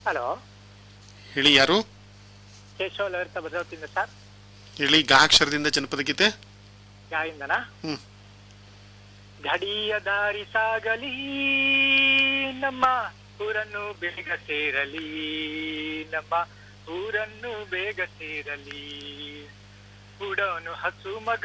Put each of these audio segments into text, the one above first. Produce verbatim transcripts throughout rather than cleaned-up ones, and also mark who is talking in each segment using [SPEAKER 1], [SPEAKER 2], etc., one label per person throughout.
[SPEAKER 1] Hello,
[SPEAKER 2] ಹೇಳಿ ಯಾರು?
[SPEAKER 1] ಕೇಶವ ಲಹರ್ತ ಭದ್ರಾವತಿಯಿಂದ ಸರ್.
[SPEAKER 2] ಹೇಳಿ ಗಾ ಅಕ್ಷರದಿಂದ ಜನಪದ ಗೀತೆ.
[SPEAKER 1] ಗಾಯಿಂದನಾ?
[SPEAKER 2] ಹ್ಮ್.
[SPEAKER 1] ಘಡಿಯ ದಾರಿ ಸಾಗಲಿ ನಮ್ಮ ಊರನ್ನು ಬೇಗ ಸೇರಲಿ, ನಮ್ಮ ಊರನ್ನು ಬೇಗ ಸೇರಲಿ, ಉಡೋನು ಹಸು ಮಗ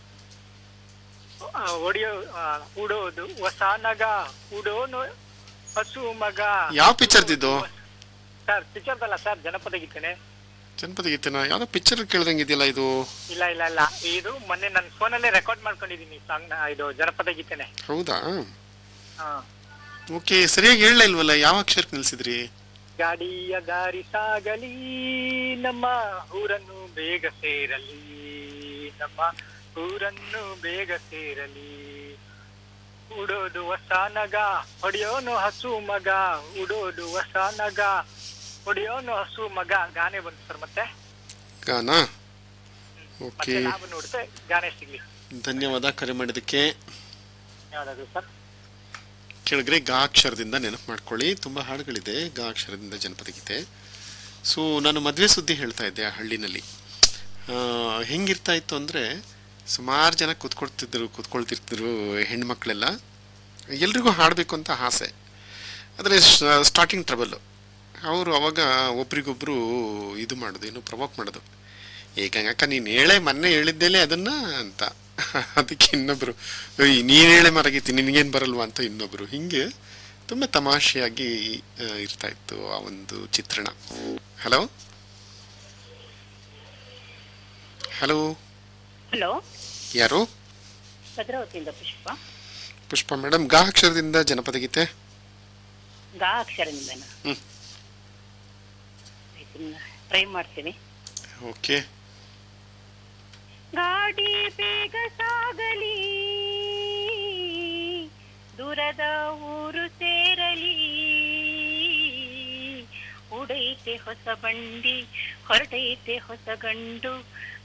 [SPEAKER 1] ಒಡೆಯೋ ಉಡೋದು ಹೊಸ ನಗ, ಉಡೋನು ಹಸು ಮಗ.
[SPEAKER 2] ಯಾವ ಪಿಕ್ಚರ್ದಿದ್ದು?
[SPEAKER 1] ಸರ್ ಪಿಕ್ಚರ್ದಲ್ಲ ಸರ್, ಜನಪದ ಗೀತೆನೆ.
[SPEAKER 2] ಜನಪದ ಗೀತೆನಾ? ಯಾವ್ದೋ ಪಿಕ್ಚರ್ ಕೇಳ್ದಂಗಿದೆಯಲ್ಲ ಇದು.
[SPEAKER 1] ಇಲ್ಲ ಇಲ್ಲ ಇಲ್ಲ, ಇದು ಮೊನ್ನೆ ನನ್ನ ಫೋನಲ್ಲೇ ರೆಕಾರ್ಡ್ ಮಾಡ್ಕೊಂಡಿದೀನಿ ಸಾಂಗ್ ನ. ಇದು ಜನಪದ ಗೀತೆನೆ.
[SPEAKER 2] ಹೌದಾ?
[SPEAKER 1] ಹಾ.
[SPEAKER 2] ಓಕೆ, ಸರಿಯಾಗಿ ಹೇಳಲೇ ಇಲ್ವಲ್ಲ. ಯಾವ ಅಕ್ಷರಕ್ಕೆ ನಿಲ್ಸಿದ್ರಿ?
[SPEAKER 1] ಗಾಡಿಯ ದಾರಿ ಸಾಗಲಿ ನಮ್ಮ ಊರನ್ನು ಬೇಗ ಸೇರಲಿ, ನಮ್ಮ ಊರನ್ನು ಬೇಗ ಸೇರಲಿ, ಉಡೋದು ಹೊಸ ನಗ ಹೊಡೆಯೋನು ಹಸು ಮಗ, ಉಡೋದು ಹೊಸ ನಗ ಹೊಡೆಯೋನು ಹಸು ಮಗ. ಗಾನೆ ಬಂತು ಸರ್. ಮತ್ತೆ
[SPEAKER 2] ಗಾನಾ? ಓಕೆ,
[SPEAKER 1] ಮತ್ತೆ ನಾವು ನೋಡಿದ್ರೆ ಗಾನೆ ಸಿಗ್ಲಿ.
[SPEAKER 2] ಧನ್ಯವಾದ ಕರೆ ಮಾಡಿದ್ದಕ್ಕೆ.
[SPEAKER 1] ಯಾವ್ದಾದ್ರು ಸರ್?
[SPEAKER 2] ಕೆಳಗಡೆ ಗಾ ಅಕ್ಷರದಿಂದ ನೆನಪು ಮಾಡ್ಕೊಳ್ಳಿ. ತುಂಬ ಹಾಡುಗಳಿದೆ ಗಾ ಅಕ್ಷರದಿಂದ ಜನಪದ ಗೀತೆ. ಸೊ ನಾನು ಮದುವೆ ಸುದ್ದಿ ಹೇಳ್ತಾ ಇದ್ದೆ. ಆ ಹಳ್ಳಿನಲ್ಲಿ ಹೆಂಗಿರ್ತಾ ಇತ್ತು ಅಂದರೆ, ಸುಮಾರು ಜನ ಕೂತ್ಕೊಳ್ತಿದ್ರು ಕೂತ್ಕೊಳ್ತಿರ್ತಿದ್ರು ಹೆಣ್ಮಕ್ಳೆಲ್ಲ. ಎಲ್ರಿಗೂ ಹಾಡಬೇಕು ಅಂತ ಆಸೆ. ಆದರೆ ಸ್ಟಾರ್ಟಿಂಗ್ ಟ್ರಬಲ್ಲು. ಅವರು ಅವಾಗ ಒಬ್ರಿಗೊಬ್ರು ಇದು ಮಾಡೋದು, ಏನು ಪ್ರವೋಕ್ ಮಾಡೋದು. ಈಗ ಅಕ್ಕ ನೀನು ಹೇಳೇ ಮೊನ್ನೆ ಹೇಳಿದ್ದೇಲೆ ಅದನ್ನ ಅಂತ. ಅದಕ್ಕೆ ಇನ್ನೊಬ್ರು ನೀನು ಹೇಳೇ ಮರಗೀತಿ ನಿನಗೇನು ಬರಲ್ವಾ ಅಂತ ಇನ್ನೊಬ್ರು. ಹಿಂಗೆ ತುಂಬ ತಮಾಷೆಯಾಗಿ ಇರ್ತಾ ಇತ್ತು ಆ ಒಂದು ಚಿತ್ರಣ. ಹಲೋ ಹಲೋ
[SPEAKER 3] ಹಲೋ,
[SPEAKER 2] ಯಾರು?
[SPEAKER 3] ಭದ್ರಾವತಿಯಿಂದ ಪುಷ್ಪ.
[SPEAKER 2] ಪುಷ್ಪ ಮೇಡಮ್, ಗಾ ಅಕ್ಷರದಿಂದ ಜನಪದ ಗೀತೆ.
[SPEAKER 3] ಗಾ ಅಕ್ಷರದಿಂದನ?
[SPEAKER 2] ಹ್ಮ್,
[SPEAKER 3] ಟ್ರೈ ಮಾಡ್ತೀನಿ.
[SPEAKER 2] ಓಕೆ.
[SPEAKER 3] ಗಾಡಿ ಬೇಗ ಸಾಗಲಿ, ದೂರದ ಊರು ಸೇರಲಿ, ಉಡೈತೆ ಹೊಸ ಬಂಡಿ ಹೊರಟೈತೆ ಹೊಸ ಗಂಡು,